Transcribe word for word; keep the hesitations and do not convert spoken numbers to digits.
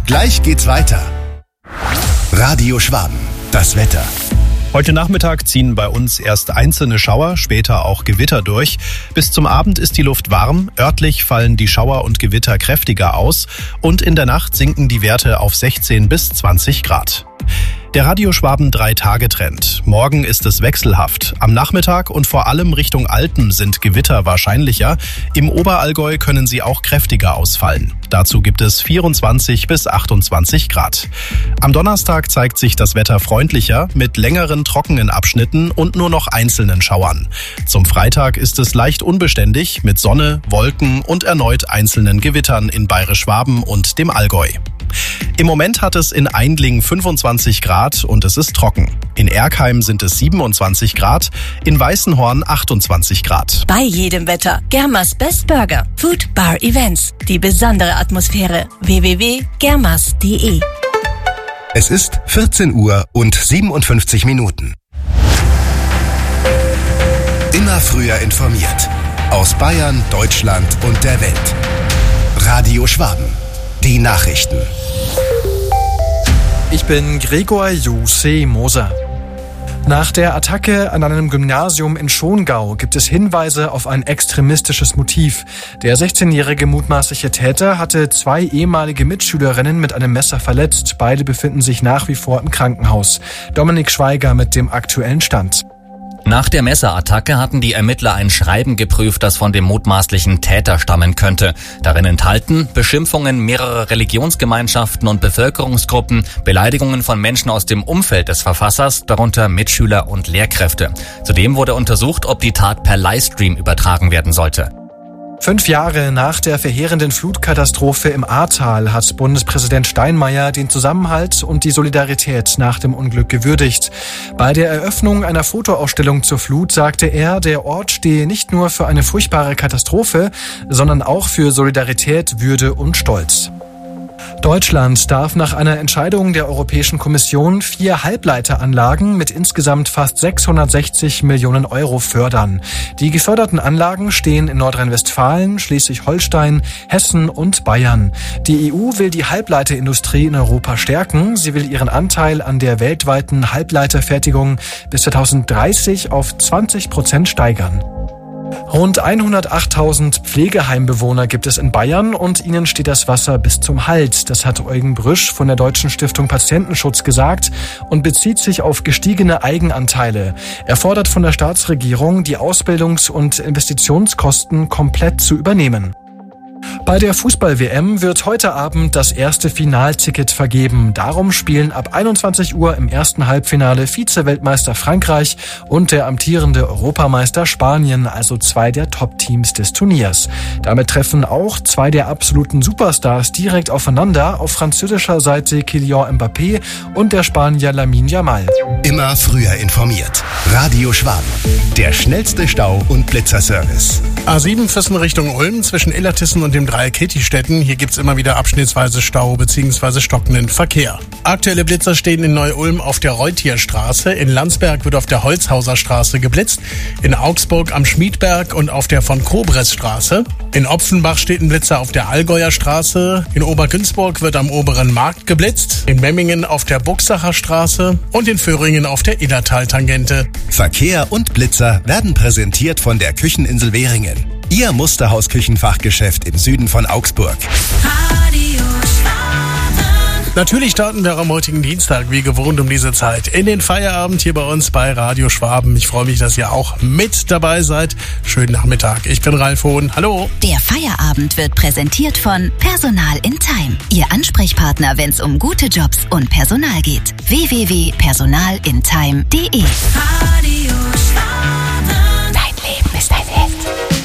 Gleich geht's weiter. Radio Schwaben, das Wetter. Heute Nachmittag ziehen bei uns erst einzelne Schauer, später auch Gewitter durch. Bis zum Abend ist die Luft warm, örtlich fallen die Schauer und Gewitter kräftiger aus und in der Nacht sinken die Werte auf sechzehn bis zwanzig Grad. Der Radio Schwaben drei Tage Trend. Morgen ist es wechselhaft. Am Nachmittag und vor allem Richtung Alpen sind Gewitter wahrscheinlicher. Im Oberallgäu können sie auch kräftiger ausfallen. Dazu gibt es vierundzwanzig bis achtundzwanzig Grad. Am Donnerstag zeigt sich das Wetter freundlicher mit längeren trockenen Abschnitten und nur noch einzelnen Schauern. Zum Freitag ist es leicht unbeständig mit Sonne, Wolken und erneut einzelnen Gewittern in Bayerisch-Schwaben und dem Allgäu. Im Moment hat es in Aindling fünfundzwanzig Grad und es ist trocken. In Erkheim sind es siebenundzwanzig Grad, in Weißenhorn achtundzwanzig Grad. Bei jedem Wetter. Germas Best Burger. Food Bar Events. Die besondere Atmosphäre. w w w punkt germas punkt de. Es ist vierzehn Uhr und siebenundfünfzig Minuten. Immer früher informiert. Aus Bayern, Deutschland und der Welt. Radio Schwaben. Die Nachrichten. Ich bin Gregor Jose Moser. Nach der Attacke an einem Gymnasium in Schongau gibt es Hinweise auf ein extremistisches Motiv. Der sechzehnjährige mutmaßliche Täter hatte zwei ehemalige Mitschülerinnen mit einem Messer verletzt. Beide befinden sich nach wie vor im Krankenhaus. Dominik Schweiger mit dem aktuellen Stand. Nach der Messerattacke hatten die Ermittler ein Schreiben geprüft, das von dem mutmaßlichen Täter stammen könnte. Darin enthalten Beschimpfungen mehrerer Religionsgemeinschaften und Bevölkerungsgruppen, Beleidigungen von Menschen aus dem Umfeld des Verfassers, darunter Mitschüler und Lehrkräfte. Zudem wurde untersucht, ob die Tat per Livestream übertragen werden sollte. Fünf Jahre nach der verheerenden Flutkatastrophe im Ahrtal hat Bundespräsident Steinmeier den Zusammenhalt und die Solidarität nach dem Unglück gewürdigt. Bei der Eröffnung einer Fotoausstellung zur Flut sagte er, der Ort stehe nicht nur für eine furchtbare Katastrophe, sondern auch für Solidarität, Würde und Stolz. Deutschland darf nach einer Entscheidung der Europäischen Kommission vier Halbleiteranlagen mit insgesamt fast sechshundertsechzig Millionen Euro fördern. Die geförderten Anlagen stehen in Nordrhein-Westfalen, Schleswig-Holstein, Hessen und Bayern. Die E U will die Halbleiterindustrie in Europa stärken. Sie will ihren Anteil an der weltweiten Halbleiterfertigung bis zweitausenddreißig auf zwanzig Prozent steigern. Rund hundertachttausend Pflegeheimbewohner gibt es in Bayern und ihnen steht das Wasser bis zum Hals. Das hat Eugen Brüsch von der Deutschen Stiftung Patientenschutz gesagt und bezieht sich auf gestiegene Eigenanteile. Er fordert von der Staatsregierung, die Ausbildungs- und Investitionskosten komplett zu übernehmen. Bei der Fußball-W M wird heute Abend das erste Finalticket vergeben. Darum spielen ab einundzwanzig Uhr im ersten Halbfinale Vize-Weltmeister Frankreich und der amtierende Europameister Spanien, also zwei der Top-Teams des Turniers. Damit treffen auch zwei der absoluten Superstars direkt aufeinander, auf französischer Seite Kylian Mbappé und der Spanier Lamine Yamal. Immer früher informiert. Radio Schwaben. Der schnellste Stau- und Blitzerservice. A sieben Füssen Richtung Ulm zwischen Illertissen und dem Dreieck Hiltistetten. Hier gibt's immer wieder abschnittsweise Stau bzw. stockenden Verkehr. Aktuelle Blitzer stehen in Neu-Ulm auf der Reutierstraße. In Landsberg wird auf der Holzhauser Straße geblitzt. In Augsburg am Schmiedberg und auf der von Kobres Straße. In Opfenbach steht ein Blitzer auf der Allgäuer Straße. In Obergünzburg wird am Oberen Markt geblitzt. In Memmingen auf der Buchsacher Straße und in Föhringen auf der Illertal-Tangente. Verkehr und Blitzer werden präsentiert von der Kücheninsel Währingen. Ihr Musterhaus-Küchenfachgeschäft im Süden von Augsburg. Radio Schwaben. Natürlich starten wir am heutigen Dienstag wie gewohnt um diese Zeit in den Feierabend hier bei uns bei Radio Schwaben. Ich freue mich, dass ihr auch mit dabei seid. Schönen Nachmittag. Ich bin Ralf Hohn. Hallo. Der Feierabend wird präsentiert von Personal in Time. Ihr Ansprechpartner, wenn es um gute Jobs und Personal geht. w w w punkt personal in time punkt de.